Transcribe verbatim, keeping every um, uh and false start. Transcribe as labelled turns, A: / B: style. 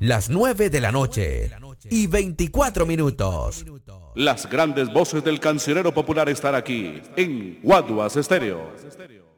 A: las nueve de la noche y veinticuatro minutos.
B: Las grandes voces del cancionero popular están aquí en Guaduas Estéreo.